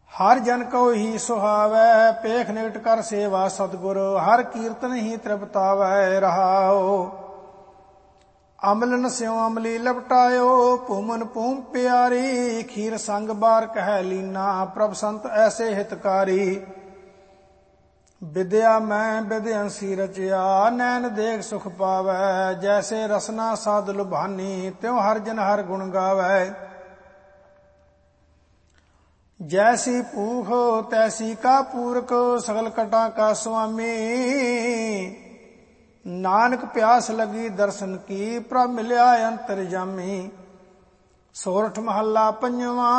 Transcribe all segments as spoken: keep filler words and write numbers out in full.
ਹਰ ਜਨ ਕਉ ਹੀ ਸੁਹਾਵੈ, ਪੇਖ ਨਿਕਟ ਕਰ ਸੇਵਾ ਸਤਿਗੁਰ, ਹਰ ਕੀਰਤਨ ਹੀ ਤ੍ਰਿਪਤਾਵੈ ਰਹਾਉ। ਅਮਲਨ ਸਿਉ ਅਮਲੀ ਲਪਟਾਇਓ, ਭੂਮਨ ਭੂਮ ਪਿਆਰੀ, ਖੀਰ ਸੰਗ ਬਾਰ ਕਹਿ ਲੀਨਾ, ਪ੍ਰਭ ਸੰਤ ਐਸੇ ਹਿਤਕਾਰੀ। ਵਿਦਿਆ ਮੈਂ ਵਿਦਿਅੰਸੀ ਰਚਿਆ, ਨੈਣ ਦੇਖ ਸੁਖ ਪਾਵੈ, ਜੈਸੇ ਰਸਨਾ ਸਾਧ ਲੁਭਾਨੀ, ਤਿਉ ਹਰ ਜਨ ਹਰ ਗੁਣ ਗਾਵੈ। ਜੈਸੀ ਭੂਖ ਤੈਸੀ ਕਾ ਪੂਰਕ, ਸਗਲ ਕਟਾ ਕਾ ਸੁਆਮੀ, ਨਾਨਕ ਪਿਆਸ ਲਗੀ ਦਰਸ਼ਨ ਕੀ, ਪ੍ਰਭ ਮਿਲਿਆ ਅੰਤਰਜਾਮੀ। ਸੋਰਠ ਮਹੱਲਾ ਪੰਜਵਾਂ।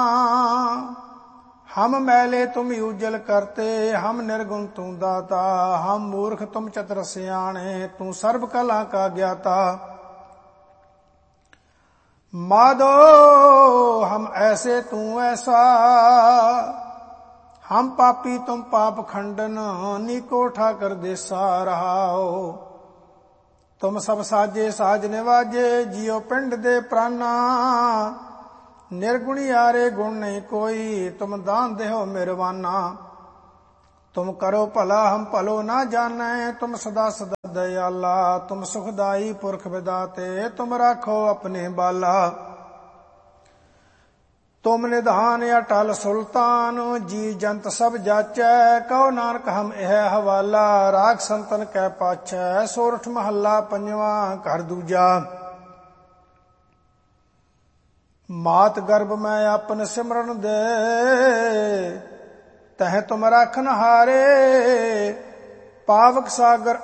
ਹਮ ਮੈਲੇ ਤੁਮ ਉਜਲ ਕਰਤੇ, ਹਮ ਨਿਰਗੁਣ ਤੂੰ ਦਾਤਾ, ਹਮ ਮੂਰਖ ਤੁਮ ਚਤੁਰ ਸਿਆਣੇ, ਤੂੰ ਸਰਬ ਕਲਾ ਕਾ ਗਿਆਤਾ। माधो हम ऐसे तू ऐसा, हम पापी तुम पाप खंडन, नीको ठाकर देसा रहाओ। तुम सब साजे साज निवाजे, जियो पिंड दे प्राणा, निर्गुणी यारे गुण नहीं कोई, तुम दान देहो मिरवाना। तुम करो भला हम भलो ना जाने, तुम सदा सदा दयाला, तुम सुखदाई पुरख विदाते, तुम राखो अपने बाला। तुम निधान अटल सुल्तान, जी जंत सब जाचै, कहो नानक हम यह हवाला, राग संतन कै पाछै। सोरठ महला पंजवा घर दूजा। मात गर्भ में अपन सिमरन दे, तह तुम राखन हारे, पावक सागर